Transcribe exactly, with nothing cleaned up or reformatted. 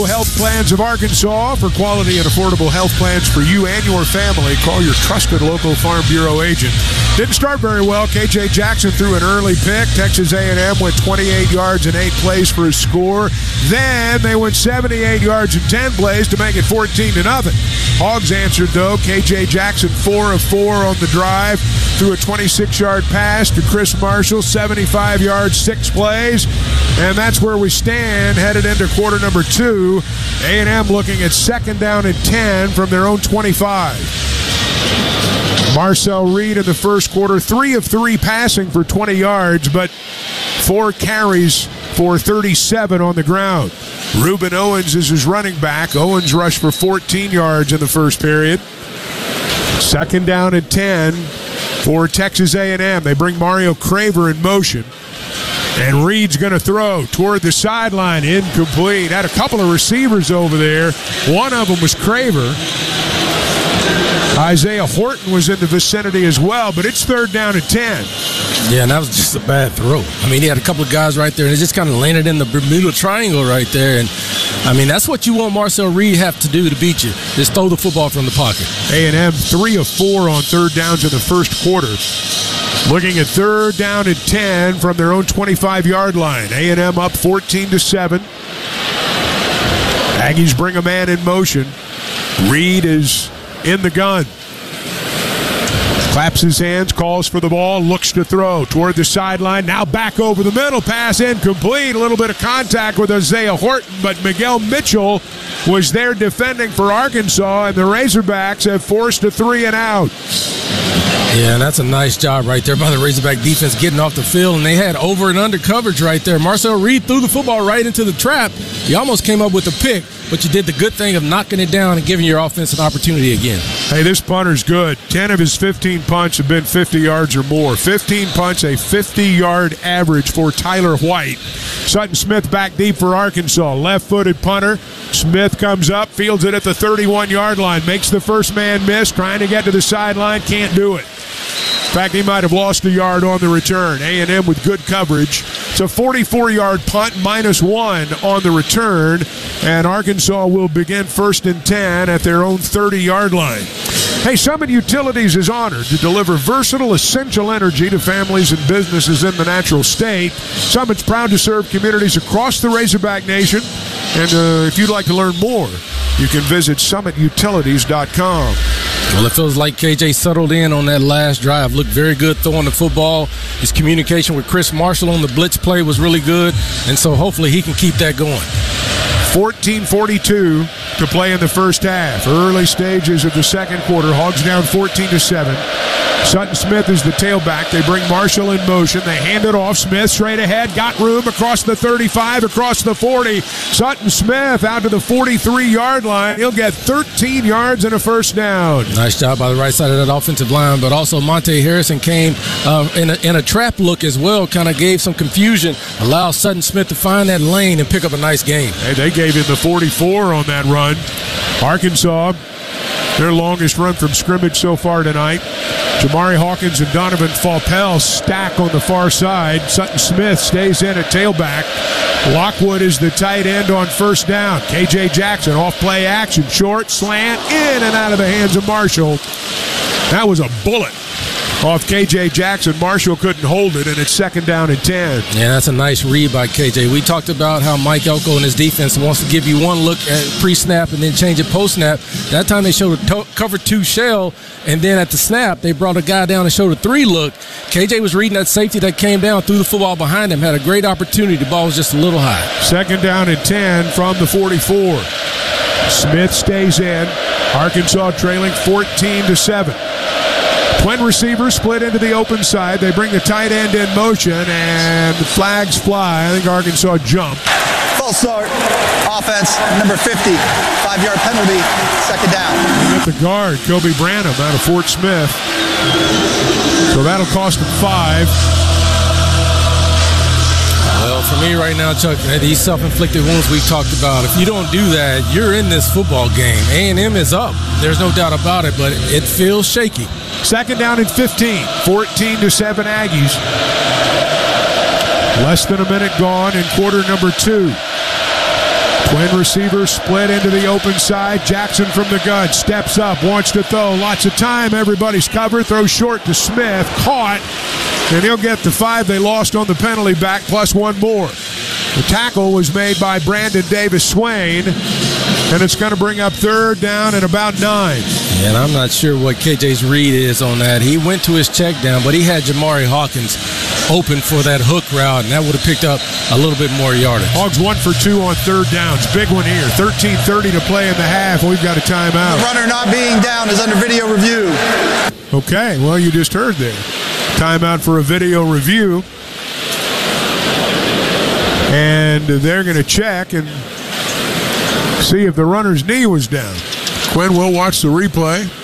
Health Plans of Arkansas. For quality and affordable health plans for you and your family, call your trusted local Farm Bureau agent. Didn't start very well. K J Jackson threw an early pick. Texas A and M went twenty-eight yards and eight plays for a score. Then they went seventy-eight yards and ten plays to make it fourteen to nothing. Hogs answered, though. K J Jackson, four of four on the drive. Threw a twenty-six-yard pass to Chris Marshall, seventy-five yards, six plays. And that's where we stand headed into quarter number two. A and M looking at second down and ten from their own twenty-five. Marcel Reed in the first quarter, three of three passing for twenty yards, but four carries for thirty-seven on the ground. Reuben Owens is his running back. Owens rushed for fourteen yards in the first period. Second down and ten for Texas A and M. They bring Mario Craver in motion. And Reed's going to throw toward the sideline, incomplete. Had a couple of receivers over there. One of them was Craver. Isaiah Horton was in the vicinity as well, but it's third down and ten. Yeah, and that was just a bad throw. I mean, he had a couple of guys right there, and it just kind of landed in the Bermuda Triangle right there. And, I mean, that's what you want Marcel Reed have to do to beat you. Just throw the football from the pocket. A and M three of four on third downs in the first quarter. Looking at third down and ten from their own twenty-five-yard line. A and M up fourteen to seven. Aggies bring a man in motion. Reed is in the gun. Claps his hands, calls for the ball, looks to throw toward the sideline. Now back over the middle, pass incomplete. A little bit of contact with Isaiah Horton, but Miguel Mitchell was there defending for Arkansas, and the Razorbacks have forced a three and out. Yeah, and that's a nice job right there by the Razorback defense getting off the field, and they had over and under coverage right there. Marcel Reed threw the football right into the trap. He almost came up with a pick, but you did the good thing of knocking it down and giving your offense an opportunity again. Hey, this punter's good. ten of his fifteen punts have been fifty yards or more. fifteen punts, a fifty-yard average for Tyler White. Sutton Smith back deep for Arkansas. Left-footed punter. Smith comes up, fields it at the thirty-one-yard line, makes the first man miss, trying to get to the sideline, can't do it. In fact, he might have lost a yard on the return. A and M with good coverage. It's a forty-four-yard punt, minus one on the return, and Arkansas will begin first and ten at their own thirty-yard line. Hey, Summit Utilities is honored to deliver versatile, essential energy to families and businesses in the natural state. Summit's proud to serve communities across the Razorback Nation, and uh, if you'd like to learn more, you can visit summit utilities dot com. Well, it feels like K J settled in on that last drive. Looked very good throwing the football. His communication with Chris Marshall on the blitz play was really good, and so hopefully he can keep that going. fourteen forty-two to play in the first half. Early stages of the second quarter. Hogs down fourteen to seven. Sutton Smith is the tailback. They bring Marshall in motion. They hand it off. Smith straight ahead. Got room across the thirty-five, across the forty. Sutton Smith out to the forty-three-yard line. He'll get thirteen yards and a first down. Nice job by the right side of that offensive line, but also Monte Harrison came uh, in, a, in a trap look as well, kind of gave some confusion, allowed Sutton Smith to find that lane and pick up a nice game. Hey, they gave him the forty-four on that run. Arkansas, their longest run from scrimmage so far tonight. Jamari Hawkins and Donovan Faupel stack on the far side. Sutton Smith stays in at tailback. Lockwood is the tight end on first down. K J Jackson off play action. Short slant in and out of the hands of Marshall. That was a bullet off K J Jackson. Marshall couldn't hold it, and it's second down and ten. Yeah, that's a nice read by K J. We talked about how Mike Elko and his defense wants to give you one look at pre-snap and then change it post-snap. That time they showed a to- cover two shell, and then at the snap they brought a guy down and showed a three look. K J was reading that safety that came down, threw the football behind him, had a great opportunity. The ball was just a little high. Second down and ten from the forty-four. Smith stays in. Arkansas trailing fourteen to seven. Twin receivers split into the open side. They bring the tight end in motion, and the flags fly. I think Arkansas jumped. False start. Offense, number fifty. Five-yard penalty. Second down. At the guard, Kobe Branham out of Fort Smith. So that'll cost him five. Well, for me right now, Chuck, these self-inflicted wounds we've talked about, if you don't do that, you're in this football game. A and M is up. There's no doubt about it, but it feels shaky. Second down and fifteen. fourteen to seven Aggies. Less than a minute gone in quarter number two. Twin receivers split into the open side. Jackson from the gun steps up, wants to throw. Lots of time. Everybody's covered. Throws short to Smith. Caught. And he'll get the five they lost on the penalty back, plus one more. The tackle was made by Brandon Davis-Swain, and it's going to bring up third down and about nine. And I'm not sure what K J's read is on that. He went to his check down, but he had Jamari Hawkins open for that hook route, and that would have picked up a little bit more yardage. Hogs one for two on third downs. Big one here. thirteen thirty to play in the half. We've got a timeout. The runner not being down is under video review. Okay, well, you just heard there. Timeout for a video review. And they're going to check and see if the runner's knee was down. Quinn will watch the replay.